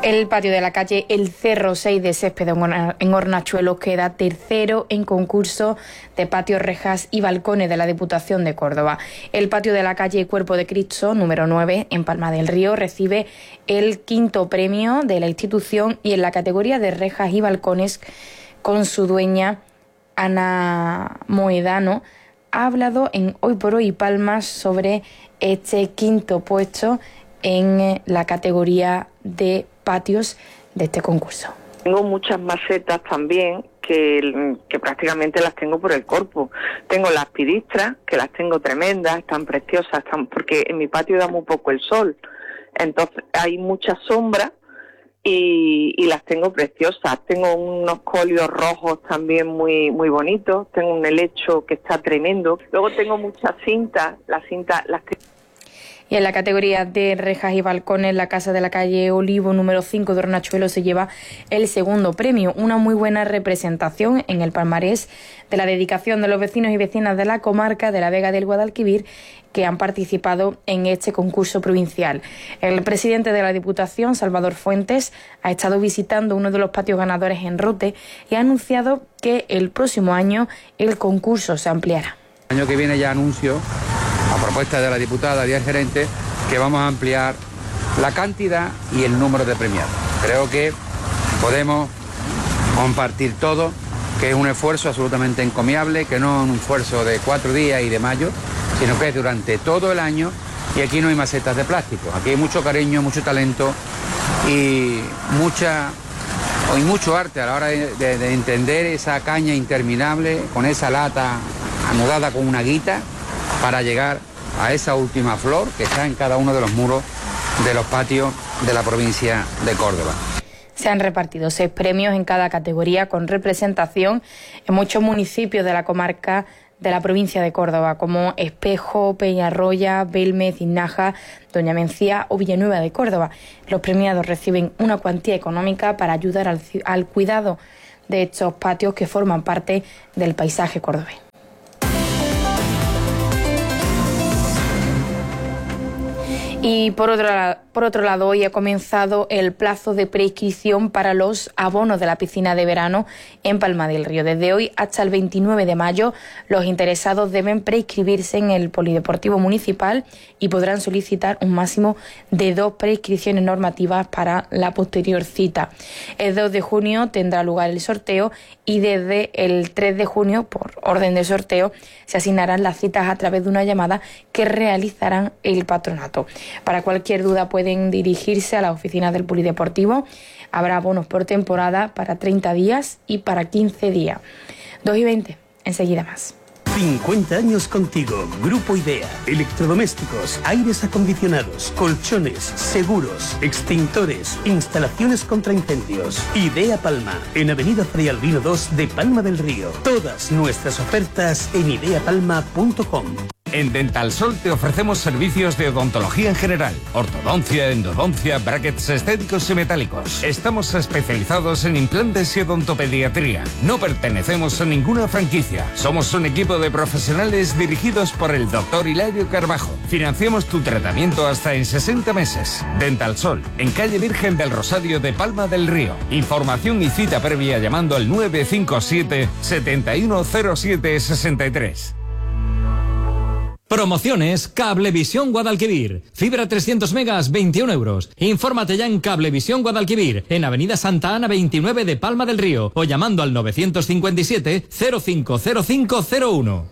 El patio de la calle El Cerro 6 de Césped en Hornachuelos queda tercero en concurso de patios, rejas y balcones de la Diputación de Córdoba. El patio de la calle Cuerpo de Cristo, número 9, en Palma del Río, recibe el quinto premio de la institución y en la categoría de rejas y balcones, con su dueña, Ana Moedano, ha hablado en Hoy por Hoy Palma sobre este quinto puesto en la categoría de patios de este concurso. Tengo muchas macetas también que prácticamente las tengo por el cuerpo. Tengo las pidistras, que las tengo tremendas, están preciosas, porque en mi patio da muy poco el sol, entonces hay mucha sombra y las tengo preciosas. Tengo unos colios rojos también muy bonitos, tengo un helecho que está tremendo. Luego tengo muchas cintas, las Y en la categoría de rejas y balcones, la Casa de la Calle Olivo número 5 de Hornachuelos se lleva el segundo premio. Una muy buena representación en el palmarés de la dedicación de los vecinos y vecinas de la comarca de la Vega del Guadalquivir que han participado en este concurso provincial. El presidente de la Diputación, Salvador Fuentes, ha estado visitando uno de los patios ganadores en Rote y ha anunciado que el próximo año el concurso se ampliará. El año que viene ya anuncio, a propuesta de la diputada y el gerente, que vamos a ampliar la cantidad y el número de premiados. Creo que podemos compartir todo, que es un esfuerzo absolutamente encomiable, que no es un esfuerzo de 4 días y de mayo, sino que es durante todo el año, y aquí no hay macetas de plástico, aquí hay mucho cariño, mucho talento y mucho arte a la hora de entender esa caña interminable con esa lata anudada con una guita, para llegar a esa última flor que está en cada uno de los muros de los patios de la provincia de Córdoba. Se han repartido 6 premios en cada categoría con representación en muchos municipios de la comarca de la provincia de Córdoba, como Espejo, Peñarroya, Belmez, Inaja, Doña Mencía o Villanueva de Córdoba. Los premiados reciben una cuantía económica para ayudar al cuidado de estos patios que forman parte del paisaje cordobés. Y por otro lado, hoy ha comenzado el plazo de preinscripción para los abonos de la piscina de verano en Palma del Río. Desde hoy hasta el 29 de mayo, los interesados deben preinscribirse en el Polideportivo Municipal y podrán solicitar un máximo de 2 preinscripciones normativas para la posterior cita. El 2 de junio tendrá lugar el sorteo y desde el 3 de junio, por orden de sorteo, se asignarán las citas a través de una llamada que realizarán el patronato. Para cualquier duda pueden dirigirse a la oficina del Polideportivo. Habrá bonos por temporada para 30 días y para 15 días. 2:20, enseguida más. 50 años contigo. Grupo IDEA. Electrodomésticos, aires acondicionados, colchones, seguros, extintores, instalaciones contra incendios. IDEA Palma, en Avenida Fray Albino 2 de Palma del Río. Todas nuestras ofertas en ideapalma.com. En Dental Sol te ofrecemos servicios de odontología en general, ortodoncia, endodoncia, brackets estéticos y metálicos. Estamos especializados en implantes y odontopediatría. No pertenecemos a ninguna franquicia. Somos un equipo de profesionales dirigidos por el doctor Hilario Carbajo. Financiamos tu tratamiento hasta en 60 meses. Dental Sol, en calle Virgen del Rosario de Palma del Río. Información y cita previa llamando al 957 710763. Promociones Cablevisión Guadalquivir. Fibra 300 megas, 21 euros. Infórmate ya en Cablevisión Guadalquivir, en Avenida Santa Ana 29 de Palma del Río, o llamando al 957 050501.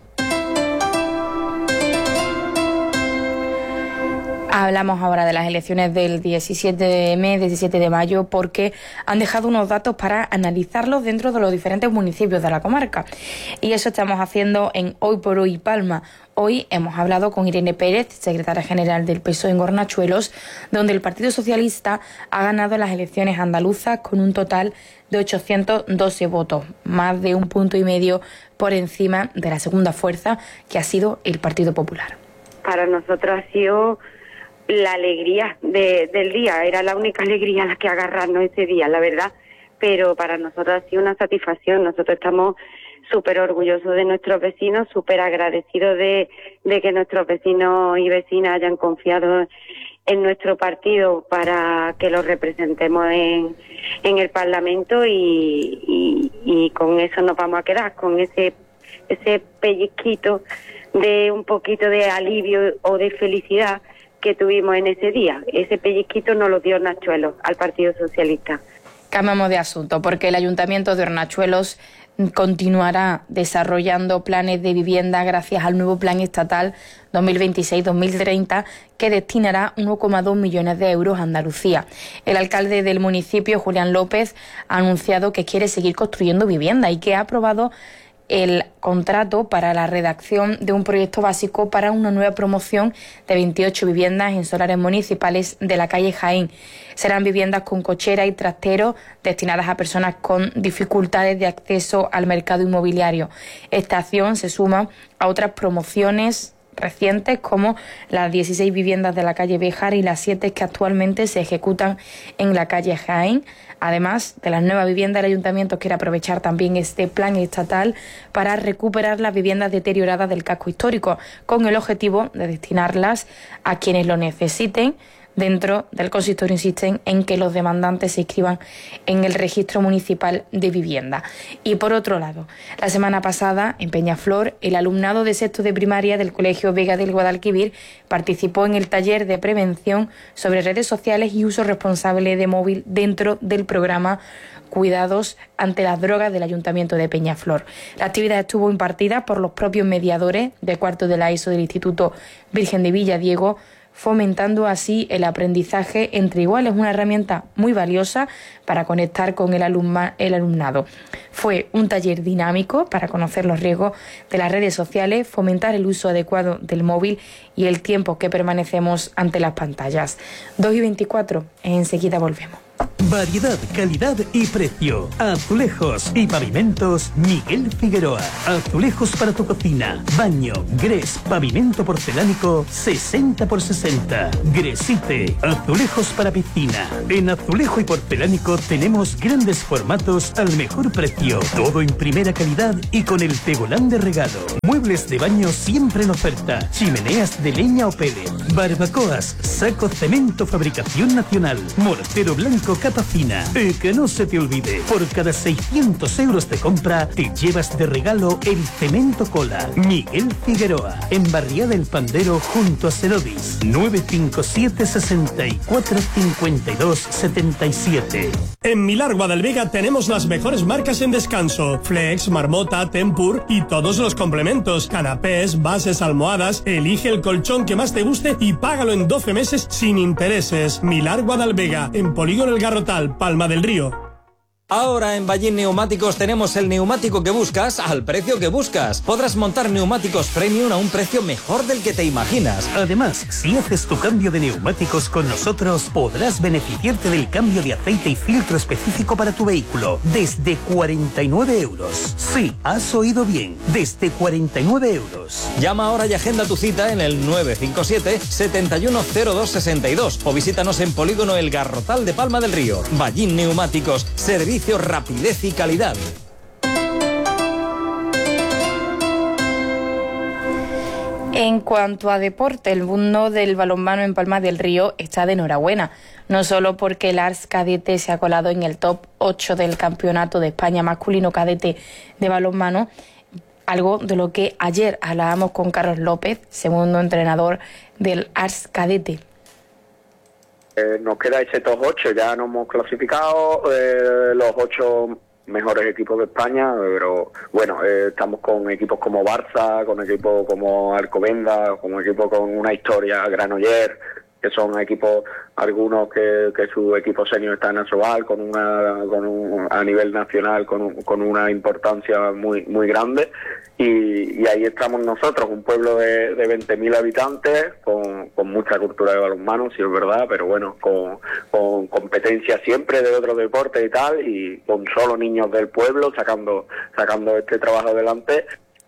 Hablamos ahora de las elecciones del 17 de mayo, porque han dejado unos datos para analizarlos dentro de los diferentes municipios de la comarca. Y eso estamos haciendo en Hoy por Hoy Palma. Hoy hemos hablado con Irene Pérez, secretaria general del PSOE en Hornachuelos, donde el Partido Socialista ha ganado las elecciones andaluzas con un total de 812 votos, más de 1,5 puntos por encima de la segunda fuerza, que ha sido el Partido Popular. Para nosotros ha sido la alegría del día, era la única alegría a la que agarrarnos ese día, la verdad, pero para nosotros ha sido una satisfacción. Nosotros estamos súper orgullosos de nuestros vecinos, súper agradecidos de que nuestros vecinos y vecinas hayan confiado en nuestro partido para que lo representemos en el Parlamento y con eso nos vamos a quedar, con ese pellizquito de un poquito de alivio o de felicidad que tuvimos en ese día. Ese pellizquito nos lo dio Hornachuelos al Partido Socialista. Cambiamos de asunto, porque el Ayuntamiento de Hornachuelos continuará desarrollando planes de vivienda gracias al nuevo Plan Estatal 2026-2030 que destinará 1,2 millones de euros a Andalucía. El alcalde del municipio, Julián López, ha anunciado que quiere seguir construyendo vivienda y que ha aprobado el contrato para la redacción de un proyecto básico para una nueva promoción de 28 viviendas en solares municipales de la calle Jaén. Serán viviendas con cochera y trastero destinadas a personas con dificultades de acceso al mercado inmobiliario. Esta acción se suma a otras promociones recientes como las 16 viviendas de la calle Béjar y las 7 que actualmente se ejecutan en la calle Jaén. Además de las nuevas viviendas, el Ayuntamiento quiere aprovechar también este plan estatal para recuperar las viviendas deterioradas del casco histórico, con el objetivo de destinarlas a quienes lo necesiten. Dentro del consistorio insisten en que los demandantes se inscriban en el registro municipal de vivienda. Y por otro lado, la semana pasada en Peñaflor, el alumnado de sexto de primaria del Colegio Vega del Guadalquivir participó en el taller de prevención sobre redes sociales y uso responsable de móvil dentro del programa Cuidados ante las drogas del Ayuntamiento de Peñaflor. La actividad estuvo impartida por los propios mediadores de cuarto de la ESO del Instituto Virgen de Villadiego, fomentando así el aprendizaje entre iguales, una herramienta muy valiosa para conectar con el alumnado. Fue un taller dinámico para conocer los riesgos de las redes sociales, fomentar el uso adecuado del móvil y el tiempo que permanecemos ante las pantallas. 2:24, enseguida volvemos. Variedad, calidad y precio. Azulejos y pavimentos Miguel Figueroa. Azulejos para tu cocina, baño, grés, pavimento porcelánico 60x60. Gresite. Azulejos para piscina. En azulejo y porcelánico tenemos grandes formatos al mejor precio. Todo en primera calidad y con el tegolán de regalo. Muebles de baño siempre en oferta. Chimeneas de leña o pellet. Barbacoas, saco cemento fabricación nacional. Mortero blanco capa fina. Que no se te olvide, por cada 600 euros de compra te llevas de regalo el cemento cola. Miguel Figueroa, en Barriada del Pandero junto a Cerodis. 957 64 52 77. En Milar Guadalvega tenemos las mejores marcas en descanso: Flex, Marmota, Tempur y todos los complementos, canapés, bases, almohadas. Elige el colchón que más te guste y págalo en 12 meses sin intereses. Milar Guadalvega, en Polígono El Garrotal, Palma del Río. Ahora en Ballín Neumáticos tenemos el neumático que buscas al precio que buscas. Podrás montar neumáticos premium a un precio mejor del que te imaginas. Además, si haces tu cambio de neumáticos con nosotros, podrás beneficiarte del cambio de aceite y filtro específico para tu vehículo desde 49 euros. Sí, has oído bien, desde 49 euros. Llama ahora y agenda tu cita en el 957 710262 o visítanos en Polígono El Garrotal de Palma del Río. Ballín Neumáticos, servicio, rapidez y calidad. En cuanto a deporte, el mundo del balonmano en Palma del Río está de enhorabuena, no solo porque el Ars Cadete se ha colado en el top 8 del Campeonato de España masculino cadete de balonmano, algo de lo que ayer hablábamos con Carlos López, segundo entrenador del Ars Cadete. Nos queda ese top 8, ya nos hemos clasificado los 8 mejores equipos de España, pero bueno, estamos con equipos como Barça, con equipos como Alcobendas, como equipos con una historia, Granollers, que son equipos, algunos que su equipo senior está en Asobal, a nivel nacional con una importancia muy grande, y ahí estamos nosotros, un pueblo de 20.000 habitantes, con mucha cultura de balonmano, sí es verdad, pero bueno, con competencia siempre de otros deportes y tal, y con solo niños del pueblo sacando este trabajo adelante.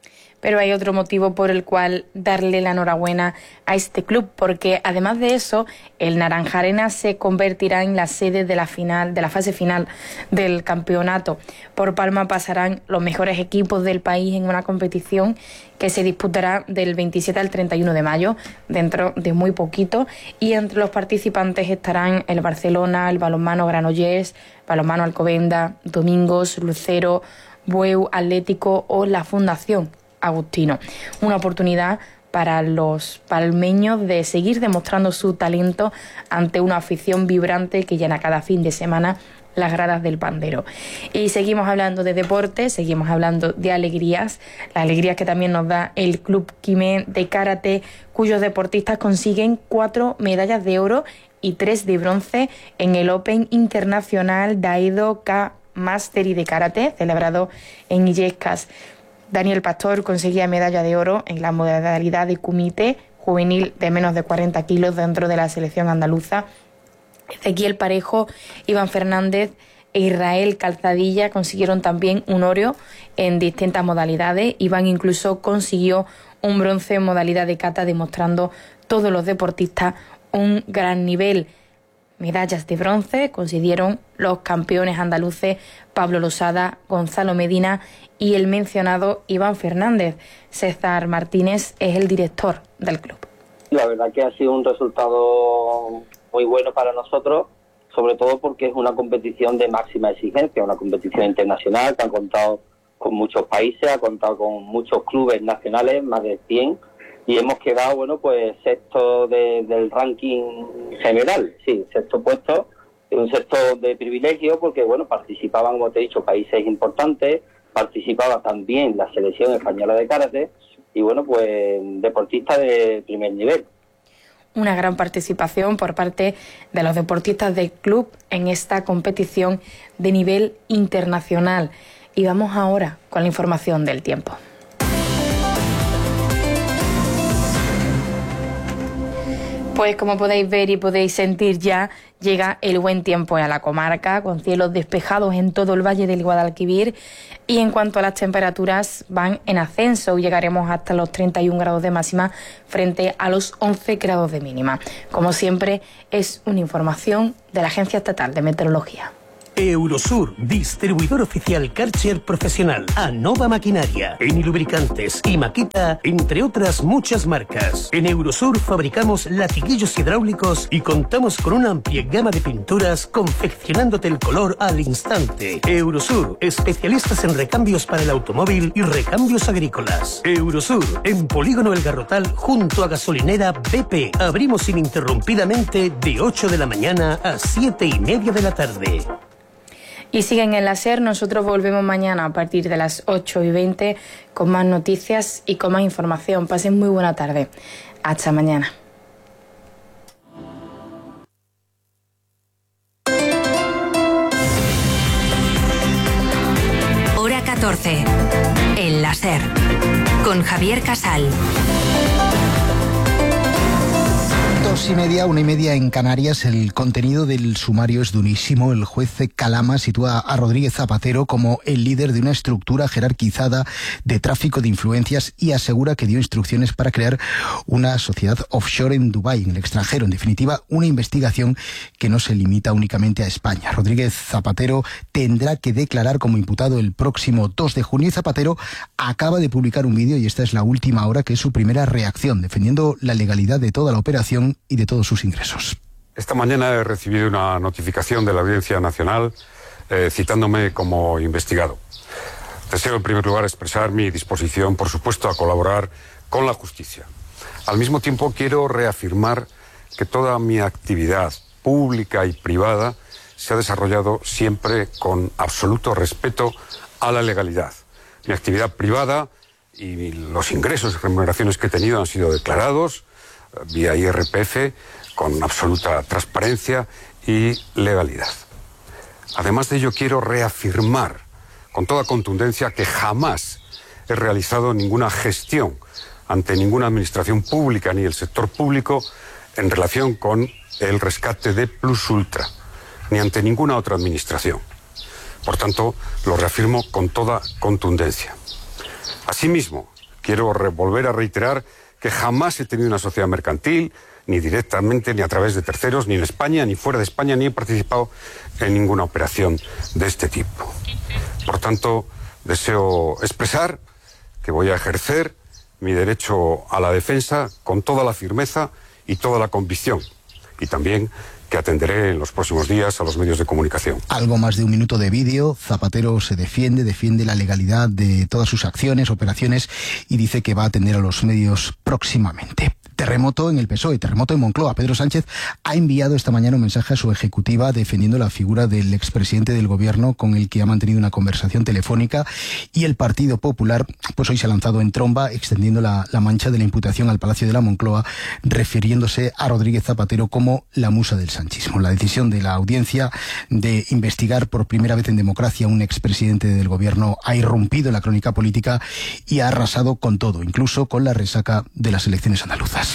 Pero hay otro motivo por el cual darle la enhorabuena a este club, porque además de eso, el Naranja Arena se convertirá en la sede de la fase final del campeonato. Por Palma pasarán los mejores equipos del país en una competición que se disputará del 27 al 31 de mayo, dentro de muy poquito, y entre los participantes estarán el Barcelona, el Balonmano Granollers, Balonmano Alcobendas, Domingos, Lucero, Bueu, Atlético o la Fundación Agustino. Una oportunidad para los palmeños de seguir demostrando su talento ante una afición vibrante que llena cada fin de semana las gradas del Pandero. Y seguimos hablando de deporte, seguimos hablando de alegrías, las alegrías que también nos da el Club Quimé de karate, cuyos deportistas consiguen 4 medallas de oro y 3 de bronce en el Open Internacional Daido K Mastery de karate, celebrado en Illescas. Daniel Pastor conseguía medalla de oro en la modalidad de kumite juvenil de menos de 40 kilos dentro de la selección andaluza. Ezequiel Parejo, Iván Fernández e Israel Calzadilla consiguieron también un oro en distintas modalidades. Iván incluso consiguió un bronce en modalidad de kata, demostrando todos los deportistas un gran nivel. Medallas de bronce consiguieron los campeones andaluces Pablo Losada, Gonzalo Medina y el mencionado Iván Fernández. César Martínez es el director del club. La verdad que ha sido un resultado muy bueno para nosotros, sobre todo porque es una competición de máxima exigencia, una competición internacional que ha contado con muchos países, ha contado con muchos clubes nacionales, más de 100, y hemos quedado, bueno, pues sexto del ranking general, sí, sexto puesto, un sexto de privilegio porque, bueno, participaban, como te he dicho, países importantes, participaba también la selección española de karate y, bueno, pues deportistas de primer nivel. Una gran participación por parte de los deportistas del club en esta competición de nivel internacional. Y vamos ahora con la información del tiempo. Pues como podéis ver y podéis sentir ya, llega el buen tiempo a la comarca, con cielos despejados en todo el valle del Guadalquivir. Y en cuanto a las temperaturas, van en ascenso. Llegaremos hasta los 31 grados de máxima frente a los 11 grados de mínima. Como siempre, es una información de la Agencia Estatal de Meteorología. Eurosur, distribuidor oficial Karcher profesional, Anova Maquinaria, Eni Lubricantes y Makita, entre otras muchas marcas. En Eurosur fabricamos latiguillos hidráulicos y contamos con una amplia gama de pinturas confeccionándote el color al instante. Eurosur, especialistas en recambios para el automóvil y recambios agrícolas. Eurosur, en Polígono El Garrotal, junto a gasolinera BP. Abrimos ininterrumpidamente de 8 de la mañana a 7:30 de la tarde. Y siguen en la SER, nosotros volvemos mañana a partir de las 8:20 con más noticias y con más información. Pasen muy buena tarde. Hasta mañana. Hora 14. En la SER. Con Javier Casal. 2:30, 1:30 en Canarias. El contenido del sumario es durísimo. El juez Calama sitúa a Rodríguez Zapatero como el líder de una estructura jerarquizada de tráfico de influencias y asegura que dio instrucciones para crear una sociedad offshore en Dubái, en el extranjero. En definitiva, una investigación que no se limita únicamente a España. Rodríguez Zapatero tendrá que declarar como imputado el próximo 2 de junio y Zapatero acaba de publicar un vídeo, y esta es la última hora, que es su primera reacción, defendiendo la legalidad de toda la operación y de todos sus ingresos. Esta mañana he recibido una notificación de la Audiencia Nacional citándome como investigado. Deseo en primer lugar expresar mi disposición, por supuesto, a colaborar con la justicia. Al mismo tiempo quiero reafirmar que toda mi actividad pública y privada se ha desarrollado siempre con absoluto respeto a la legalidad. Mi actividad privada y los ingresos y remuneraciones que he tenido han sido declarados vía IRPF con absoluta transparencia y legalidad. Además de ello, quiero reafirmar con toda contundencia que jamás he realizado ninguna gestión ante ninguna administración pública ni el sector público en relación con el rescate de Plus Ultra, ni ante ninguna otra administración. Por tanto, lo reafirmo con toda contundencia. Asimismo, quiero volver a reiterar que jamás he tenido una sociedad mercantil, ni directamente, ni a través de terceros, ni en España, ni fuera de España, ni he participado en ninguna operación de este tipo. Por tanto, deseo expresar que voy a ejercer mi derecho a la defensa con toda la firmeza y toda la convicción, y también que atenderé en los próximos días a los medios de comunicación. Algo más de un minuto de vídeo. Zapatero se defiende la legalidad de todas sus acciones, operaciones, y dice que va a atender a los medios próximamente. Terremoto en el PSOE, terremoto en Moncloa. Pedro Sánchez ha enviado esta mañana un mensaje a su ejecutiva defendiendo la figura del expresidente del gobierno con el que ha mantenido una conversación telefónica, y el Partido Popular pues hoy se ha lanzado en tromba extendiendo la mancha de la imputación al Palacio de la Moncloa, refiriéndose a Rodríguez Zapatero como la musa del sanchismo. La decisión de la audiencia de investigar por primera vez en democracia a un expresidente del gobierno ha irrumpido en la crónica política y ha arrasado con todo, incluso con la resaca de las elecciones andaluzas.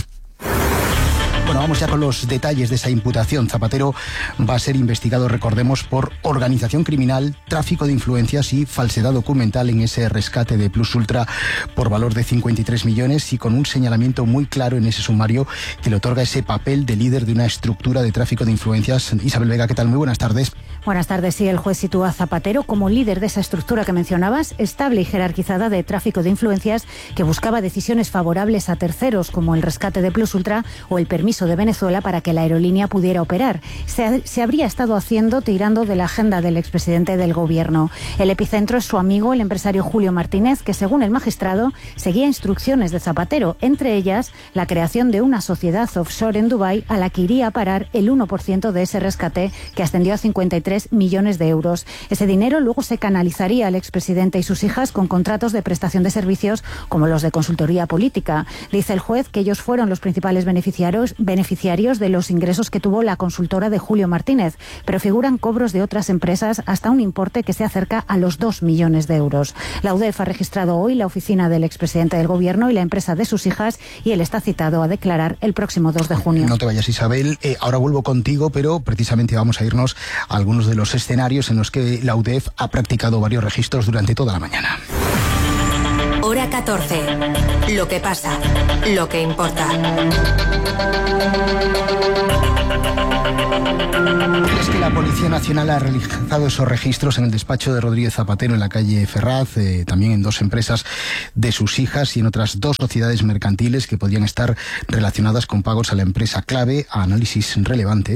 Bueno, vamos ya con los detalles de esa imputación. Zapatero va a ser investigado, recordemos, por organización criminal, tráfico de influencias y falsedad documental en ese rescate de Plus Ultra por valor de 53 millones y con un señalamiento muy claro en ese sumario que le otorga ese papel de líder de una estructura de tráfico de influencias. Isabel Vega, ¿qué tal? Muy buenas tardes. Buenas tardes. Sí, el juez sitúa a Zapatero como líder de esa estructura que mencionabas, estable y jerarquizada de tráfico de influencias que buscaba decisiones favorables a terceros como el rescate de Plus Ultra o el permiso de Venezuela para que la aerolínea pudiera operar. Se habría estado haciendo tirando de la agenda del expresidente del gobierno. El epicentro es su amigo, el empresario Julio Martínez, que según el magistrado seguía instrucciones de Zapatero, entre ellas la creación de una sociedad offshore en Dubái a la que iría a parar el 1% de ese rescate, que ascendió a 53 millones de euros. Ese dinero luego se canalizaría al expresidente y sus hijas con contratos de prestación de servicios como los de consultoría política. Dice el juez que ellos fueron los principales beneficiarios de los ingresos que tuvo la consultora de Julio Martínez, pero figuran cobros de otras empresas hasta un importe que se acerca a los 2 millones de euros. La UDEF ha registrado hoy la oficina del expresidente del gobierno y la empresa de sus hijas, y él está citado a declarar el próximo 2 de junio. No te vayas, Isabel. Ahora vuelvo contigo, pero precisamente vamos a irnos a algunos de los escenarios en los que la UDEF ha practicado varios registros durante toda la mañana. Hora 14. Lo que pasa, lo que importa. Es que la Policía Nacional ha realizado esos registros en el despacho de Rodríguez Zapatero en la calle Ferraz, también en 2 empresas de sus hijas y en otras 2 sociedades mercantiles que podrían estar relacionadas con pagos a la empresa clave, a Análisis Relevante.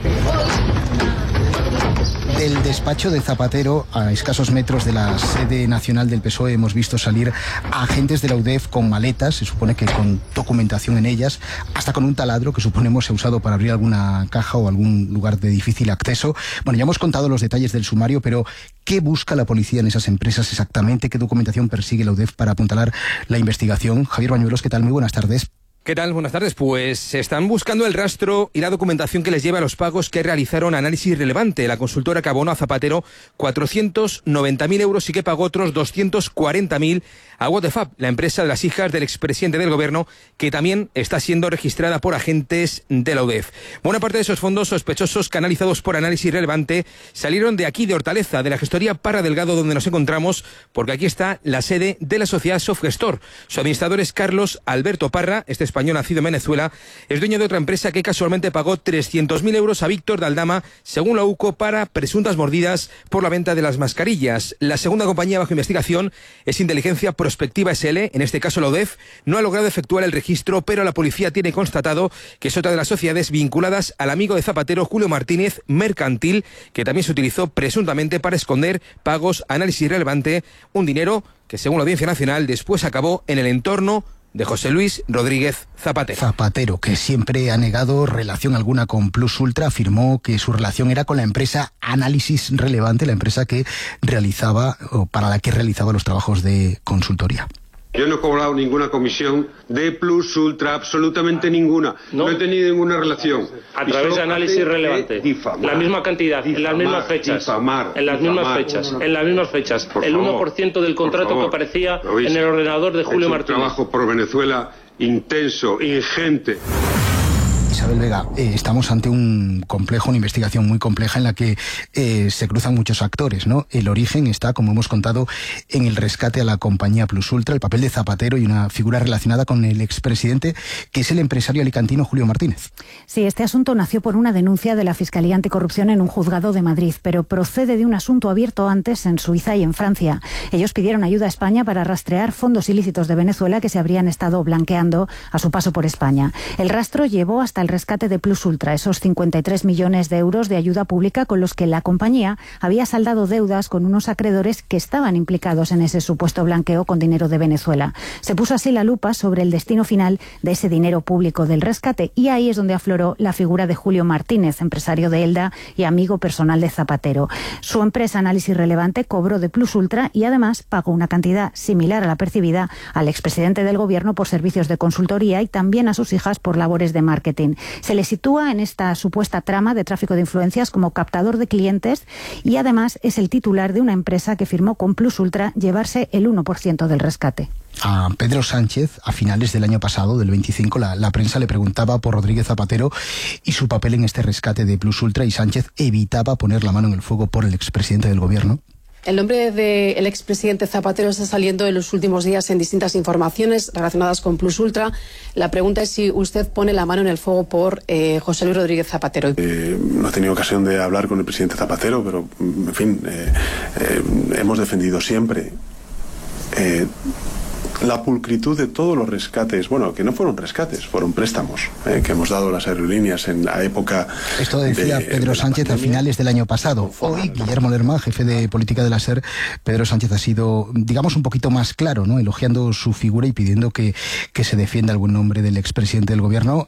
Del despacho de Zapatero, a escasos metros de la sede nacional del PSOE, hemos visto salir a agentes de la UDEF con maletas, se supone que con documentación en ellas, hasta con un taladro que suponemos se ha usado para abrir alguna caja o algún lugar de difícil acceso. Bueno, ya hemos contado los detalles del sumario, pero ¿qué busca la policía en esas empresas exactamente? ¿Qué documentación persigue la UDEF para apuntalar la investigación? Javier Bañuelos, ¿qué tal? Muy buenas tardes. ¿Qué tal? Buenas tardes. Pues están buscando el rastro y la documentación que les lleva a los pagos que realizaron Análisis Relevante, la consultora que abonó a Zapatero 490.000 euros y que pagó otros 240.000 a Waterfab, la empresa de las hijas del expresidente del gobierno, que también está siendo registrada por agentes de la UDEF. Buena parte de esos fondos sospechosos canalizados por Análisis Relevante salieron de aquí, de Hortaleza, de la gestoría Parra Delgado, donde nos encontramos, porque aquí está la sede de la sociedad Softgestor. Su administrador es Carlos Alberto Parra, este español nacido en Venezuela, es dueño de otra empresa que casualmente pagó 300.000 euros a Víctor de Aldama, según la UCO, para presuntas mordidas por la venta de las mascarillas. La segunda compañía bajo investigación es Inteligencia Prospectiva SL, en este caso la UDEF no ha logrado efectuar el registro, pero la policía tiene constatado que es otra de las sociedades vinculadas al amigo de Zapatero, Julio Martínez, mercantil, que también se utilizó presuntamente para esconder pagos a Análisis Relevante, un dinero que, según la Audiencia Nacional, después acabó en el entorno de José Luis Rodríguez Zapatero. Zapatero, que siempre ha negado relación alguna con Plus Ultra, afirmó que su relación era con la empresa Análisis Relevante, la empresa que realizaba, o para la que realizaba los trabajos de consultoría. Yo no he cobrado ninguna comisión de Plus Ultra, absolutamente ninguna. No he tenido ninguna relación. A través de Análisis Relevante. La misma cantidad, en las mismas fechas. En las mismas fechas. El 1% del contrato que aparecía en el ordenador de Julio Martínez. Un trabajo por Venezuela intenso, ingente. Isabel Vega, estamos ante una investigación muy compleja en la que se cruzan muchos actores, ¿no? El origen está, como hemos contado, en el rescate a la compañía Plus Ultra, el papel de Zapatero y una figura relacionada con el expresidente, que es el empresario alicantino Julio Martínez. Sí, este asunto nació por una denuncia de la Fiscalía Anticorrupción en un juzgado de Madrid, pero procede de un asunto abierto antes en Suiza y en Francia. Ellos pidieron ayuda a España para rastrear fondos ilícitos de Venezuela que se habrían estado blanqueando a su paso por España. El rastro llevó hasta el rescate de Plus Ultra, esos 53 millones de euros de ayuda pública con los que la compañía había saldado deudas con unos acreedores que estaban implicados en ese supuesto blanqueo con dinero de Venezuela. Se puso así la lupa sobre el destino final de ese dinero público del rescate, y ahí es donde afloró la figura de Julio Martínez, empresario de Elda y amigo personal de Zapatero. Su empresa Análisis Relevante cobró de Plus Ultra y además pagó una cantidad similar a la percibida al expresidente del gobierno por servicios de consultoría y también a sus hijas por labores de marketing. Se le sitúa en esta supuesta trama de tráfico de influencias como captador de clientes y además es el titular de una empresa que firmó con Plus Ultra llevarse el 1% del rescate. A Pedro Sánchez, a finales del año pasado, del 25, la prensa le preguntaba por Rodríguez Zapatero y su papel en este rescate de Plus Ultra, y Sánchez evitaba poner la mano en el fuego por el expresidente del gobierno. El nombre del expresidente Zapatero está saliendo en los últimos días en distintas informaciones relacionadas con Plus Ultra. La pregunta es si usted pone la mano en el fuego por José Luis Rodríguez Zapatero. No he tenido ocasión de hablar con el presidente Zapatero, pero, en fin, hemos defendido siempre la pulcritud de todos los rescates, bueno, que no fueron rescates, fueron préstamos que hemos dado las aerolíneas en la época. Esto decía Pedro Sánchez a finales del año pasado. Hoy, Guillermo Lerma, jefe de política de la SER, Pedro Sánchez ha sido, digamos, un poquito más claro, ¿no? Elogiando su figura y pidiendo que se defienda el buen nombre del expresidente del gobierno.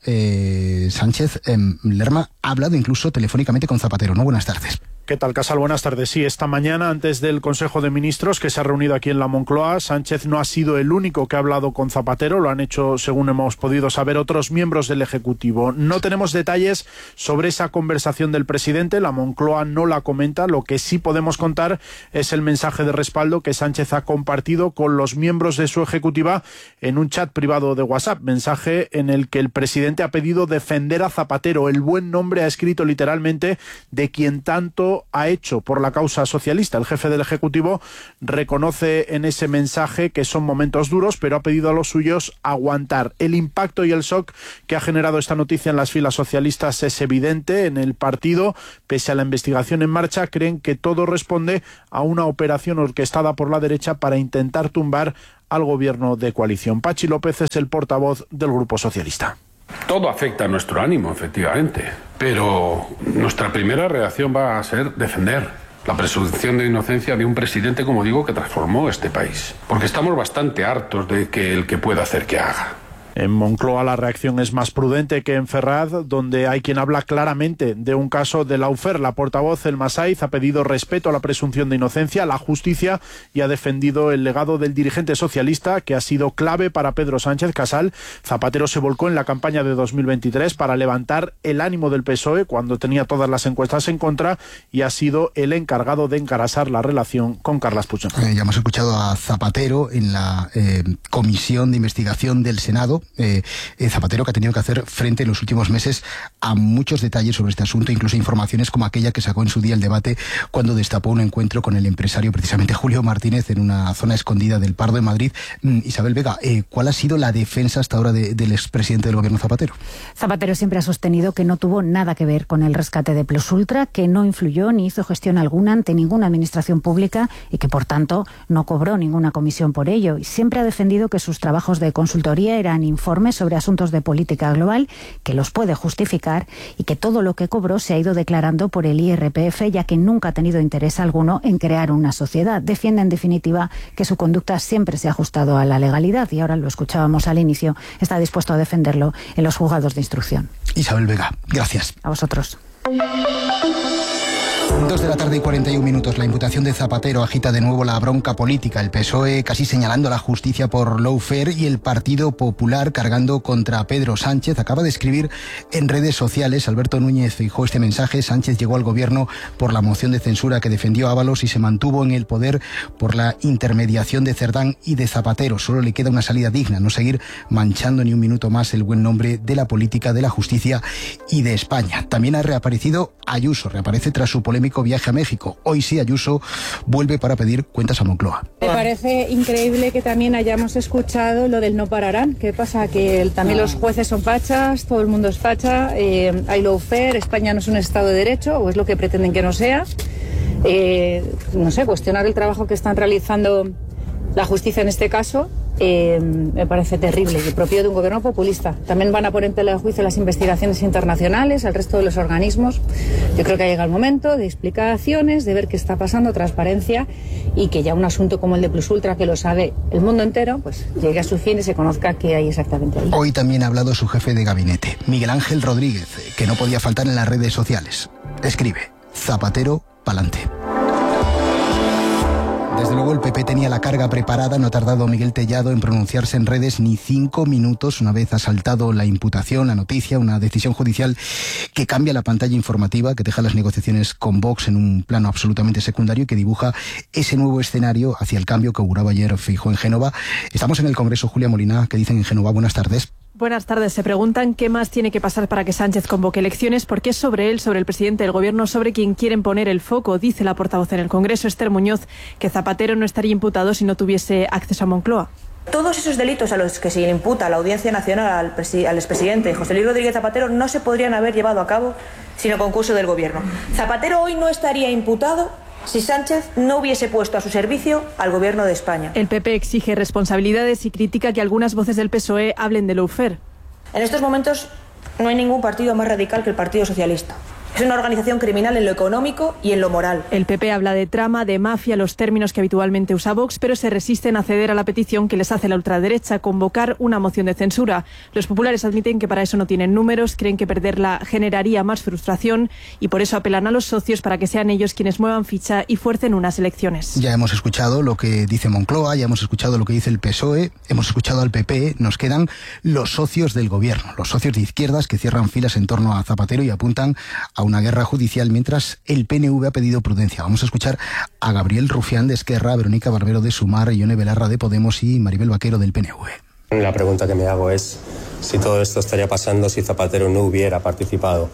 Sánchez, Lerma ha hablado incluso telefónicamente con Zapatero, ¿no? Buenas tardes. ¿Qué tal, Casal? Buenas tardes. Sí, esta mañana, antes del Consejo de Ministros que se ha reunido aquí en la Moncloa, Sánchez no ha sido el único que ha hablado con Zapatero, lo han hecho, según hemos podido saber, otros miembros del Ejecutivo. No tenemos detalles sobre esa conversación del presidente, la Moncloa no la comenta, lo que sí podemos contar es el mensaje de respaldo que Sánchez ha compartido con los miembros de su ejecutiva en un chat privado de WhatsApp, mensaje en el que el presidente ha pedido defender a Zapatero, el buen nombre, ha escrito literalmente, de quien tanto ha hecho por la causa socialista. El jefe del Ejecutivo reconoce en ese mensaje que son momentos duros, pero ha pedido a los suyos aguantar. El impacto y el shock que ha generado esta noticia en las filas socialistas es evidente. En el partido, pese a la investigación en marcha, creen que todo responde a una operación orquestada por la derecha para intentar tumbar al gobierno de coalición. Pachi López es el portavoz del Grupo Socialista. Todo afecta a nuestro ánimo, efectivamente, pero nuestra primera reacción va a ser defender la presunción de inocencia de un presidente, como digo, que transformó este país. Porque estamos bastante hartos de que el que pueda hacer que haga. En Moncloa la reacción es más prudente que en Ferraz, donde hay quien habla claramente de un caso de Lawfare. La portavoz, Elma Saiz, ha pedido respeto a la presunción de inocencia, a la justicia, y ha defendido el legado del dirigente socialista, que ha sido clave para Pedro Sánchez. Casal, Zapatero se volcó en la campaña de 2023 para levantar el ánimo del PSOE cuando tenía todas las encuestas en contra, y ha sido el encargado de encarasar la relación con Carles Puigdemont. Ya hemos escuchado a Zapatero en la comisión de investigación del Senado. Zapatero, que ha tenido que hacer frente en los últimos meses a muchos detalles sobre este asunto, incluso informaciones como aquella que sacó en su día el debate cuando destapó un encuentro con el empresario, precisamente Julio Martínez, en una zona escondida del Pardo en Madrid. Isabel Vega, ¿cuál ha sido la defensa hasta ahora del expresidente del gobierno Zapatero? Zapatero siempre ha sostenido que no tuvo nada que ver con el rescate de Plus Ultra, que no influyó ni hizo gestión alguna ante ninguna administración pública y que, por tanto, no cobró ninguna comisión por ello. Y siempre ha defendido que sus trabajos de consultoría eran informes sobre asuntos de política global, que los puede justificar, y que todo lo que cobró se ha ido declarando por el IRPF, ya que nunca ha tenido interés alguno en crear una sociedad. Defiende, en definitiva, que su conducta siempre se ha ajustado a la legalidad, y ahora lo escuchábamos al inicio, está dispuesto a defenderlo en los juzgados de instrucción. Isabel Vega, gracias. A vosotros. 2:41 p.m. La imputación de Zapatero agita de nuevo la bronca política. El PSOE casi señalando a la justicia por lawfare y el Partido Popular cargando contra Pedro Sánchez. Acaba de escribir en redes sociales Alberto Núñez Feijóo este mensaje: Sánchez llegó al gobierno por la moción de censura que defendió Ábalos y se mantuvo en el poder por la intermediación de Cerdán y de Zapatero. Solo le queda una salida digna, no seguir manchando ni un minuto más el buen nombre de la política, de la justicia y de España. También ha reaparecido Ayuso, reaparece tras su polémico viaje a México. Hoy sí, Ayuso vuelve para pedir cuentas a Moncloa. Me parece increíble que también hayamos escuchado lo del no pararán. ¿Qué pasa? Que también los jueces son fachas, todo el mundo es facha, hay lawfare, España no es un Estado de Derecho, o es lo que pretenden que no sea. No sé, cuestionar el trabajo que están realizando la justicia en este caso me parece terrible y propio de un gobierno populista. También van a poner en tela de juicio las investigaciones internacionales, el resto de los organismos. Yo creo que ha llegado el momento de explicaciones, de ver qué está pasando, transparencia, y que ya un asunto como el de Plus Ultra, que lo sabe el mundo entero, pues llegue a su fin y se conozca qué hay exactamente ahí. Hoy también ha hablado su jefe de gabinete, Miguel Ángel Rodríguez, que no podía faltar en las redes sociales. Escribe: Zapatero, pa'lante. Desde luego el PP tenía la carga preparada, no ha tardado Miguel Tellado en pronunciarse en redes ni 5 minutos una vez ha saltado la imputación, la noticia, una decisión judicial que cambia la pantalla informativa, que deja las negociaciones con Vox en un plano absolutamente secundario y que dibuja ese nuevo escenario hacia el cambio que auguraba ayer Feijóo en Génova. Estamos en el Congreso. Julia Molina, ¿qué dicen en Génova? Buenas tardes. Buenas tardes. Se preguntan qué más tiene que pasar para que Sánchez convoque elecciones, porque es sobre él, sobre el presidente del gobierno, sobre quien quieren poner el foco. Dice la portavoz en el Congreso, Esther Muñoz, que Zapatero no estaría imputado si no tuviese acceso a Moncloa. Todos esos delitos a los que se le imputa a la Audiencia Nacional al expresidente José Luis Rodríguez Zapatero no se podrían haber llevado a cabo sin el concurso del gobierno. Zapatero hoy no estaría imputado si Sánchez no hubiese puesto a su servicio al gobierno de España. El PP exige responsabilidades y critica que algunas voces del PSOE hablen de lawfare. En estos momentos no hay ningún partido más radical que el Partido Socialista. Es una organización criminal en lo económico y en lo moral. El PP habla de trama, de mafia, los términos que habitualmente usa Vox, pero se resisten a ceder a la petición que les hace la ultraderecha, convocar una moción de censura. Los populares admiten que para eso no tienen números, creen que perderla generaría más frustración y por eso apelan a los socios para que sean ellos quienes muevan ficha y fuercen unas elecciones. Ya hemos escuchado lo que dice Moncloa, ya hemos escuchado lo que dice el PSOE, hemos escuchado al PP, nos quedan los socios del gobierno, los socios de izquierdas que cierran filas en torno a Zapatero y apuntan a una guerra judicial, mientras el PNV ha pedido prudencia. Vamos a escuchar a Gabriel Rufián de Esquerra, Verónica Barbero de Sumar, Ione Belarra de Podemos y Maribel Vaquero del PNV. La pregunta que me hago es si todo esto estaría pasando si Zapatero no hubiera participado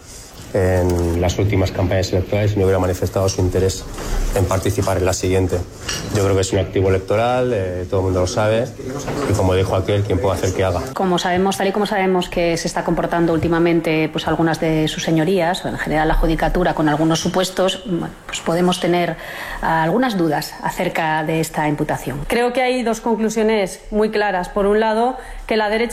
en las últimas campañas electorales y no hubiera manifestado su interés en participar en la siguiente. Yo creo que es un activo electoral, todo el mundo lo sabe, y como dijo aquel, ¿quién puede hacer que haga? Como sabemos, tal y como sabemos que se está comportando últimamente pues algunas de sus señorías, o en general la judicatura, con algunos supuestos, pues podemos tener algunas dudas acerca de esta imputación. Creo que hay dos conclusiones muy claras. Por un lado, que la derecha